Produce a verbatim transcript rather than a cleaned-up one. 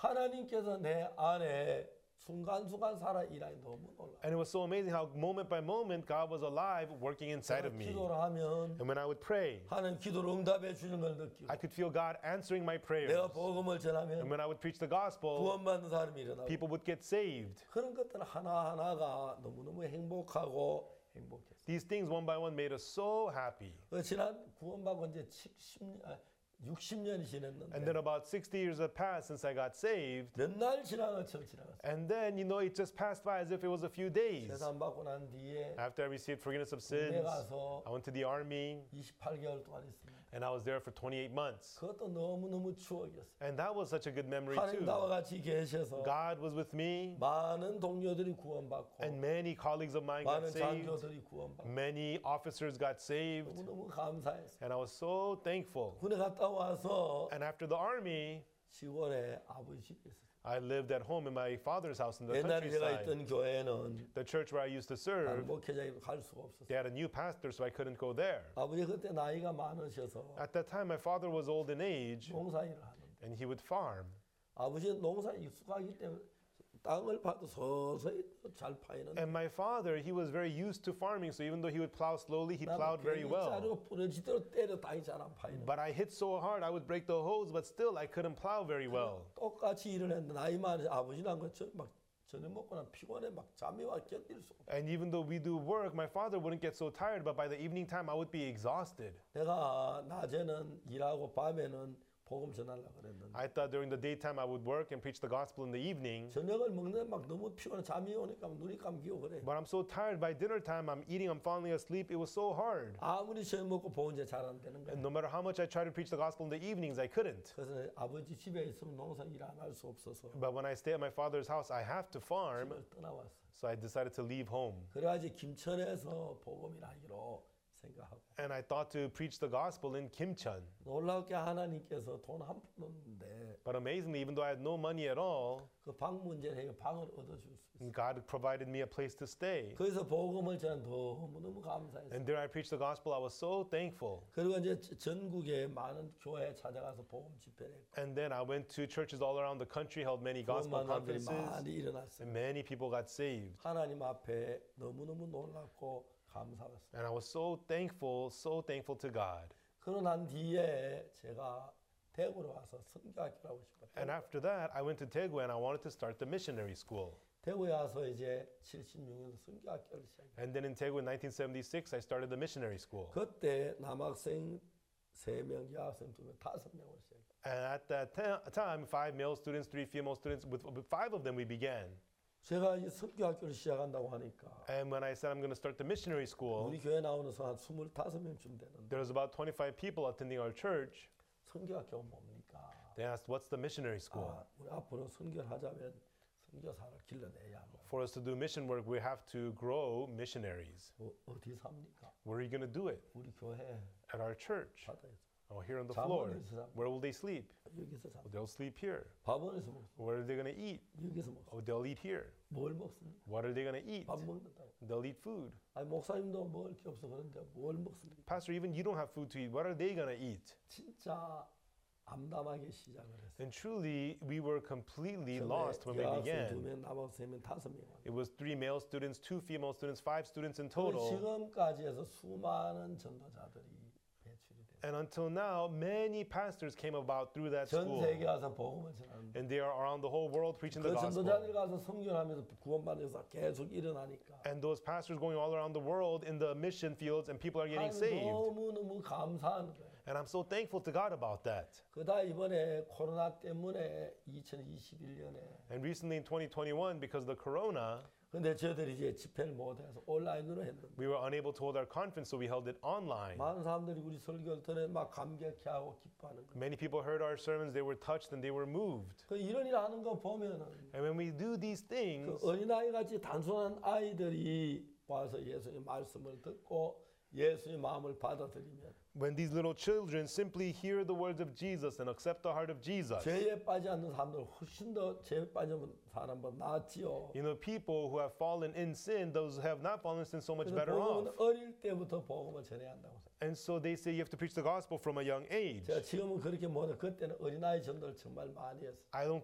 하나님께서 내 안에 순간순간 살아 일하니 너무 놀라. And it was so amazing how moment by moment God was alive working inside of me. 기도를 하면 And when I would pray, 하나님 기도를 응답해 주는 걸 느끼고 I could feel God answering my prayers. 내가 복음을 And 전하면 when I would preach the gospel, 구원받는 사람이 일어나고 people would get saved. 그런 것들 하나하나가 너무너무 행복하고 행복했어요. These things one by one made us so happy. 그 지난 구원받고 이제 칠십 년, 아, 육십 년이 지났는데 And then about sixty years have passed since I got saved. 몇 날 지난 것처럼 지나갔어요. And then, you know, it just passed by as if it was a few days. 세상 받고 난 뒤에 After I received forgiveness of 군대 sins, 가서 I went to the army 이십팔 개월 동안 있습니다. and I was there for twenty-eight months. 그것도 너무너무 추억이었어요. And that was such a good memory 하나님 too. 나와 같이 계셔서 God was with me 많은 동료들이 구원받고 and many colleagues of mine got 많은 saved. 장교들이 구원받고 Many officers got saved. 너무너무 감사했어요. And I was so thankful. 군에 갔다 와서 And after the army, 시골에 아버지 집에 있었어요. I lived at home in my father's house in the 옛날에 제가 countryside. 있던 교회는 The church where I used to 다른 serve, 목회자가 갈 수가 없었어요. they had a new pastor, so I couldn't go there. 아버지 그때 나이가 많으셔서 At that time, my father was old in age, 농사일을 하는데 and he would farm. 아버지는 농사에 익숙하기 때문에 땅을 파도 서서히 잘 파이는데 And my father, he was very used to farming, so even though he would plow slowly, he plowed very well. 자르고 부러지도록 때려 다이 잘안 파이는. But I hit so hard, I would break the hose, but still I couldn't plow very well. 똑같이 일을 했는데 나이 많은 아버지랑 그막 저녁 먹고 난 피곤해 막 잠이 와 견딜 수 없어. And even though we do work, my father wouldn't get so tired, but by the evening time, I would be exhausted. 내가 낮에는 일하고 밤에는 복음 전하려고 그랬는데 I thought during the daytime I would work and preach the gospel in the evening. 저녁을 먹는데 막 너무 피곤해 잠이 오니까 눈이 감기고 그래. But I'm so tired by dinner time, I'm eating, I'm falling asleep. It was so hard. 아무리 저녁 먹고 복음제 잘 안 되는 거야. And no matter how much I tried to preach the gospel in the evenings, I couldn't. 그래서 아버지 집에 있으면 농사 일 안 할 수 없어서 But when I stay at my father's house, I have to farm. 집을 떠나왔어. So I decided to leave home. 그래가지고 김천에서 복음이라 하기로 생각하고 And I thought to preach the gospel in Kimcheon. 놀랍게 하나님께서 돈 한 푼 없는데 But amazingly, even though I had no money at all, 그 방 문제를 해서 방을 얻어줄 수 있어. God provided me a place to stay. 거기서 복음을 저는 너무너무 감사했어요. And there I preached the gospel. I was so thankful. 그리고 이제 전국에 많은 교회에 찾아가서 복음 집회를 했고 And then I went to churches all around the country, held many gospel 그런 만남들이 conferences, 많이 일어났어요. and many people got saved. 하나님 앞에 너무너무 놀랍고 감사했어요. And I was so thankful, so thankful to God. 그러고 난 뒤에 제가 대구로 와서 선교학교를 하고 싶었어요. And after that, I went to Daegu and I wanted to start the missionary school. 대구에 와서 이제 칠십육 년도 선교학교를 시작했어요. And then in Daegu in nineteen seventy-six, I started the missionary school. 그때 남학생 세 명, 여학생 두 명, 다섯 명으로 시작했어요. And at that ta- time, five male students, three female students, with, with five of them we began. 제가 이 선교학교를 시작한다고 하니까 And when I said I'm going to start the missionary school, 우리 교회 나오는 한 스물다섯 명쯤 되는데 there was about twenty-five people attending our church. 선교학교가 뭡니까? They asked, what's the missionary school? 아, 우리 앞으로 선교를 하자면 선교사를 길러내야 뭐, For us to do mission work, we have to grow missionaries. 뭐 어디서 합니까? Where are you going to do it? 우리 교회 At our church. 바다에서 Oh, here on the 잠원에서 floor. 잡- Where will they sleep? 여기서 잡 They'll sleep here. 밥원에서 먹 Where are they going to eat? 여기서 먹 Oh, they'll eat here. 뭘 먹습니까? What are they going to eat? 밥 먹는다고. They'll eat food. 아니 목사님도 먹을 게 없어 그런데 뭘 먹습니까? Pastor, even you don't have food to eat. What are they going to eat? 진짜 암담하게 시작을 했어요. And truly, we were completely lost when we 여학생 두 began. 명, 남학생 세 명, 다섯 명. It was three male students, two female students, five students in 그리고 total. 지금까지 해서 수많은 전도자들이 배출이 돼요. And until now, many pastors came about through that 전 school. 세계 가서 복음을 전하는데 And they are around the whole world preaching 그 the 전도자들 가서 gospel. 선교하면서 구원받는 역사 계속 일어나니까 And those pastors going all around the world in the mission fields and people are getting saved. 너무너무 감사한 거예요. And I'm so thankful to God about that. 그다 이번에 코로나 때문에 이천이십일 년에 And recently in twenty twenty-one, because of the corona, 근데 저희들이 이제 집회를 못해서 온라인으로 했는데 we were unable to hold our conference, so we held it online. 많은 사람들이 우리 설교를 들어 막 감격해하고 기뻐하는 거예요. Many people heard our sermons, they were touched and they were moved. 그 이런 일 하는 거 보면은 And when we do these 그 things, 어린아이 같이 단순한 아이들이 와서 예수님 말씀을 듣고 예수의 마음을 받아들이면 when these little children simply hear the words of Jesus and accept the heart of Jesus, 죄에 빠지 않는 사람들 훨씬 더 죄에 빠진 사람보다 낫지요. you know, people who have fallen in sin, those who have not fallen in sin, so much 그래서 better 복음은 off. 어릴 때부터 복음을 전해야 한다고 생각해요. And so they say you have to preach the gospel from a young age. 제가 지금은 그렇게 못해. 그때는 어린아이 전도를 정말 많이 했어요. I don't